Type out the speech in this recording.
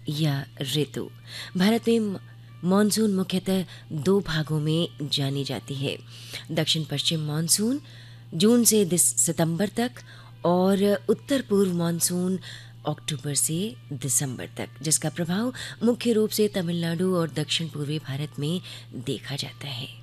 या ऋतु। भारत में मॉनसून मुख्यतः दो भागों में जानी जाती है। दक्षिण पश्चिम मॉनसून जून से सितंबर तक और उत्तर पूर्व मॉनसून अक्टूबर से दिसंबर तक, जिसका प्रभाव मुख्य रूप से तमिलनाडु और दक्षिण पूर्वी भारत में देखा जाता है।